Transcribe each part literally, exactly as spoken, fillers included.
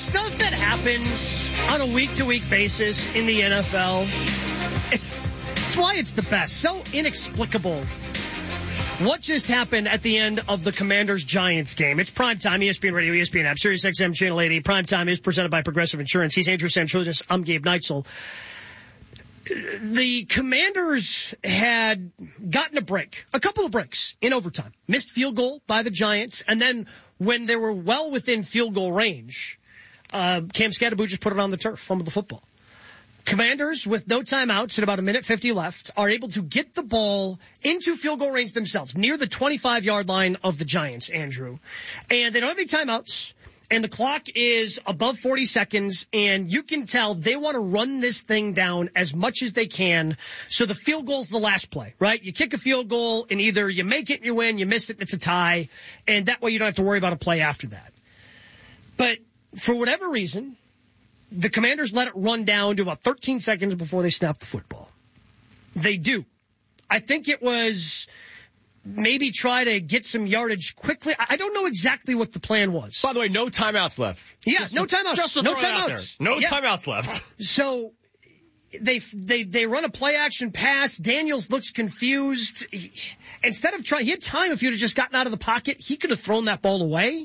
stuff that happens on a week-to-week basis in the N F L, it's, it's why it's the best. So inexplicable. What just happened at the end of the Commanders-Giants game? It's primetime, E S P N Radio, E S P N app, Sirius X M Channel eighty. Primetime is presented by Progressive Insurance. He's Andrew Santruzis. I'm Gabe Neitzel. The Commanders had gotten a break, a couple of breaks in overtime. Missed field goal by the Giants, and then when they were well within field goal range, uh, Cam Skattebo just put it on the turf, fumbled the football. Commanders, with no timeouts and about a minute fifty left, are able to get the ball into field goal range themselves, near the twenty-five-yard line of the Giants, Andrew. And they don't have any timeouts, and the clock is above forty seconds, and you can tell they want to run this thing down as much as they can, so the field goal's the last play, right? You kick a field goal, and either you make it and you win, you miss it and it's a tie, and that way you don't have to worry about a play after that. But for whatever reason, the Commanders let it run down to about thirteen seconds before they snap the football. They do. I think it was maybe try to get some yardage quickly. I don't know exactly what the plan was. By the way, no timeouts left. Yeah, just no to, timeouts. Just to no throw it out timeouts. there. No yeah. timeouts left. So they they they run a play action pass. Daniels looks confused. He, instead of trying, he had time. If you'd have just gotten out of the pocket, he could have thrown that ball away.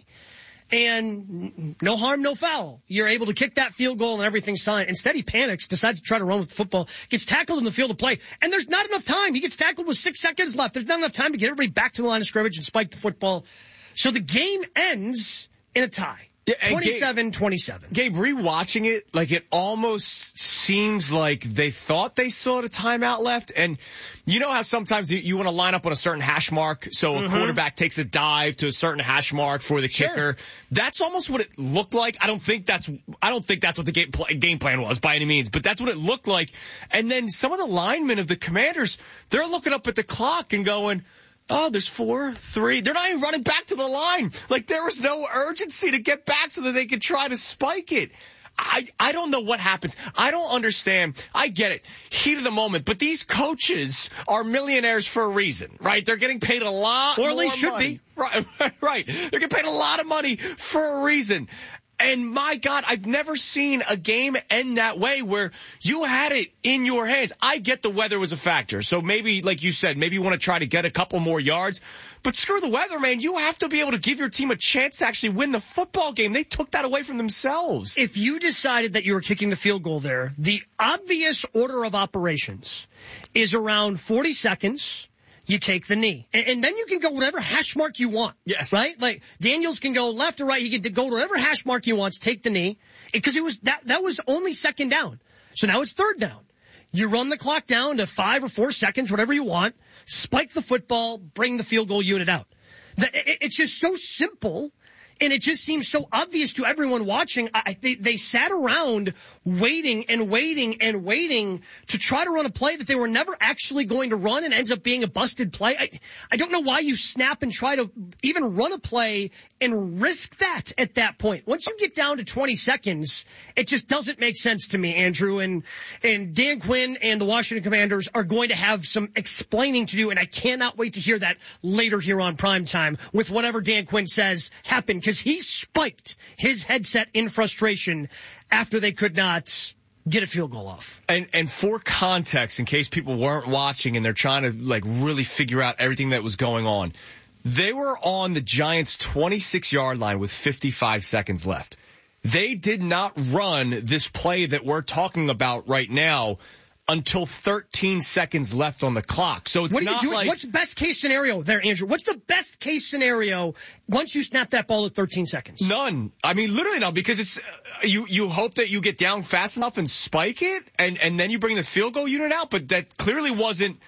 And no harm, no foul. You're able to kick that field goal and everything's fine. Instead, he panics, decides to try to run with the football, gets tackled in the field of play, and there's not enough time. He gets tackled with six seconds left. There's not enough time to get everybody back to the line of scrimmage and spike the football. So the game ends in a tie. Yeah, twenty-seven twenty-seven. Gabe, rewatching it, like it almost seems like they thought they saw the timeout left. And you know how sometimes you, you want to line up on a certain hash mark, so a mm-hmm. quarterback takes a dive to a certain hash mark for the sure. kicker. That's almost what it looked like. I don't think that's I don't think that's what the game, game plan was by any means, but that's what it looked like. And then some of the linemen of the Commanders, they're looking up at the clock and going, oh, there's four, three. They're not even running back to the line. Like, there was no urgency to get back so that they could try to spike it. I, I don't know what happens. I don't understand. I get it. Heat of the moment. But these coaches are millionaires for a reason, right? They're getting paid a lot or more at least should money. be. Right, right. They're getting paid a lot of money for a reason. And my God, I've never seen a game end that way where you had it in your hands. I get the weather was a factor. So maybe, like you said, maybe you want to try to get a couple more yards. But screw the weather, man. You have to be able to give your team a chance to actually win the football game. They took that away from themselves. If you decided that you were kicking the field goal there, the obvious order of operations is around forty seconds. You take the knee. And, and then you can go whatever hash mark you want. Yes. Right? Like, Daniels can go left or right. He can go to whatever hash mark he wants, take the knee. Because it was, that, that was only second down. So now it's third down. You run the clock down to five or four seconds, whatever you want, spike the football, bring the field goal unit out. The, it, it's just so simple. And it just seems so obvious to everyone watching. I, they, they sat around waiting and waiting and waiting to try to run a play that they were never actually going to run and ends up being a busted play. I, I don't know why you snap and try to even run a play and risk that at that point. Once you get down to twenty seconds, it just doesn't make sense to me, Andrew. And, and Dan Quinn and the Washington Commanders are going to have some explaining to do, and I cannot wait to hear that later here on Primetime with whatever Dan Quinn says happened. Because he spiked his headset in frustration after they could not get a field goal off. And and for context, in case people weren't watching and they're trying to like really figure out everything that was going on, they were on the Giants' twenty-six-yard line with fifty-five seconds left. They did not run this play that we're talking about right now until thirteen seconds left on the clock. So it's what are not you doing? like... What's best case scenario there, Andrew? What's the best case scenario once you snap that ball at thirteen seconds? None. I mean, literally none, because it's, uh, you, you hope that you get down fast enough and spike it, and, and then you bring the field goal unit out, but that clearly wasn't,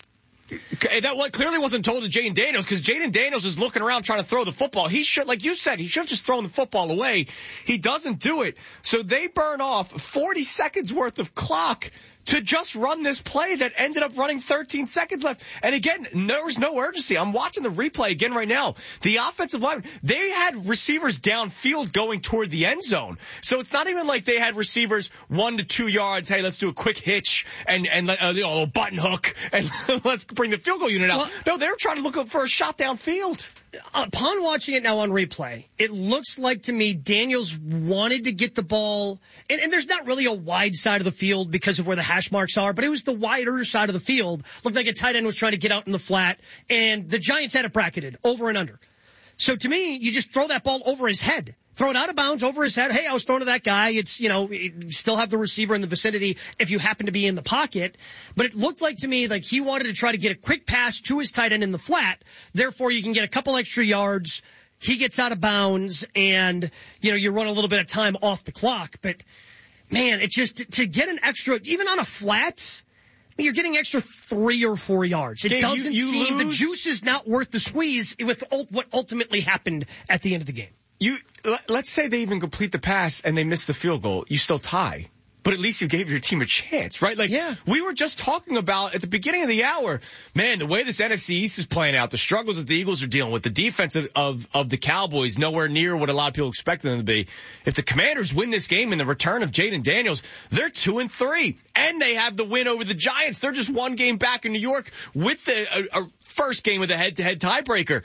that what clearly wasn't told to Jaden Daniels, because Jaden Daniels is looking around trying to throw the football. He should, like you said, he should have just thrown the football away. He doesn't do it. So they burn off forty seconds worth of clock to just run this play that ended up running thirteen seconds left. And again, there was no urgency. I'm watching the replay again right now. The offensive line, they had receivers downfield going toward the end zone. So it's not even like they had receivers one to two yards. Hey, let's do a quick hitch and, and uh, you know, a little button hook and let's bring the field goal unit out. Well, no, they were trying to look for a shot downfield. upon watching it now on replay, it looks like to me Daniels wanted to get the ball, and, and there's not really a wide side of the field because of where the hash marks are, but it was the wider side of the field. Looked like a tight end was trying to get out in the flat, and the Giants had it bracketed over and under. So to me, you just throw that ball over his head. Throw it out of bounds over his head. Hey, I was throwing to that guy. It's, you know, you still have the receiver in the vicinity if you happen to be in the pocket. But it looked like to me like he wanted to try to get a quick pass to his tight end in the flat. Therefore, you can get a couple extra yards. He gets out of bounds and, you know, you run a little bit of time off the clock. But, man, it just, to get an extra, even on a flat, you're getting extra three or four yards. It yeah, doesn't you, you seem, lose. the juice is not worth the squeeze with what ultimately happened at the end of the game. You let's say they even complete the pass and they miss the field goal, you still tie. But at least you gave your team a chance, right? Like, yeah. we were just talking about at the beginning of the hour, man, the way this N F C East is playing out, the struggles that the Eagles are dealing with, the defense of, of, of the Cowboys, nowhere near what a lot of people expected them to be. If the Commanders win this game in the return of Jaden Daniels, they're two and three. And they have the win over the Giants. They're just one game back in New York with the a, a first game of the head-to-head tiebreaker.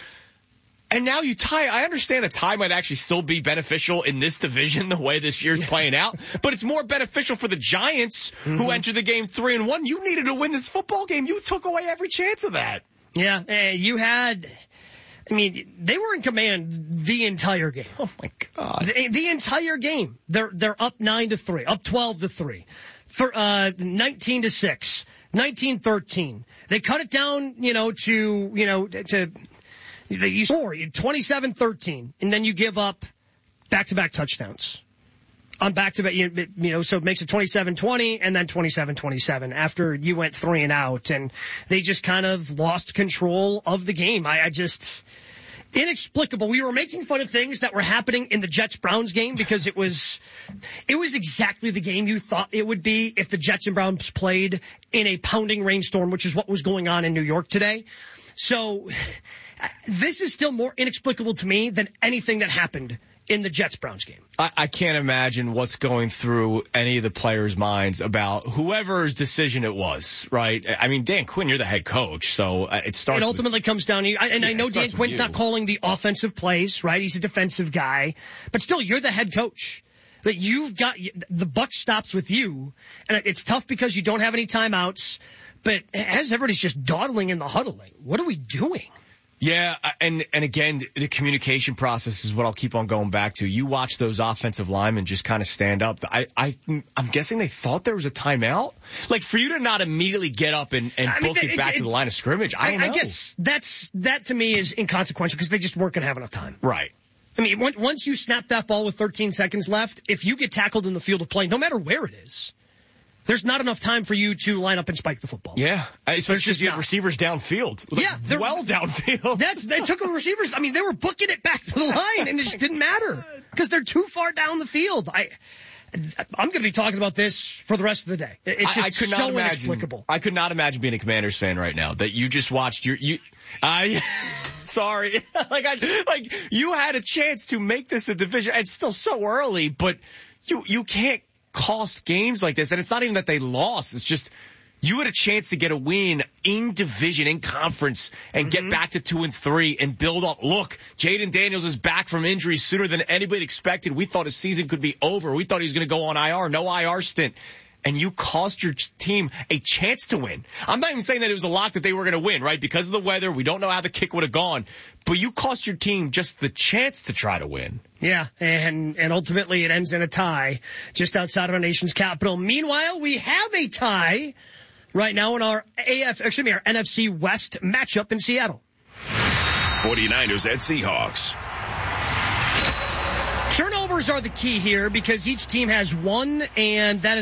And now you tie. I understand a tie might actually still be beneficial in this division the way this year's playing out, but it's more beneficial for the Giants mm-hmm. who entered the game three and one. You needed to win this football game. You took away every chance of that. Yeah, and you had. I mean, they were in command the entire game. Oh my God, the, the entire game. They're they're up nine to three, up twelve to three, for uh nineteen to six, nineteen thirteen. They cut it down, you know, to you know to. You score twenty-seven thirteen, and then you give up back-to-back touchdowns on back-to-back. You, you know, so it makes it twenty-seven twenty and then twenty-seven twenty-seven after you went three and out, and they just kind of lost control of the game. I, I just inexplicable. We were making fun of things that were happening in the Jets-Browns game because it was it was exactly the game you thought it would be if the Jets and Browns played in a pounding rainstorm, which is what was going on in New York today. So this is still more inexplicable to me than anything that happened in the Jets-Browns game. I, I can't imagine what's going through any of the players' minds about whoever's decision it was, right? I mean, Dan Quinn, you're the head coach, so it starts It ultimately with, comes down to you. And yeah, I know Dan Quinn's not calling the offensive plays, right? He's a defensive guy. But still, you're the head coach. That you've got, the buck stops with you. And it's tough because you don't have any timeouts. But as everybody's just dawdling in the huddling, what are we doing? Yeah, and and again, the communication process is what I'll keep on going back to. You watch those offensive linemen just kind of stand up. I, I, I'm guessing they thought there was a timeout. Like, for you to not immediately get up and, and book mean, it, it back it, to the line of scrimmage, I, I don't know. I guess that's, that to me is inconsequential because they just weren't going to have enough time. Right. I mean, once you snap that ball with thirteen seconds left, if you get tackled in the field of play, no matter where it is, there's not enough time for you to line up and spike the football. Yeah, especially if you have receivers downfield. Like, yeah, they're well downfield. That's they took the receivers. I mean, they were booking it back to the line, and it just didn't matter because they're too far down the field. I, I'm going to be talking about this for the rest of the day. It's just I, I could so not imagine, inexplicable. I could not imagine being a Commanders fan right now that you just watched your you. I sorry, like I like you had a chance to make this a division. It's still so early, but you you can't cost games like this. And it's not even that they lost. It's just you had a chance to get a win in division, in conference, and mm-hmm. get back to two and three and build up. Look, Jaden Daniels is back from injury sooner than anybody expected. We thought his season could be over. We thought he was going to go on I R, no I R stint. And you cost your team a chance to win. I'm not even saying that it was a lock that they were going to win, right? Because of the weather, we don't know how the kick would have gone. But you cost your team just the chance to try to win. Yeah, and and ultimately it ends in a tie just outside of our nation's capital. Meanwhile, we have a tie right now in our A F, excuse me, our N F C West matchup in Seattle. forty-niners at Seahawks. Turnovers are the key here because each team has one, and that is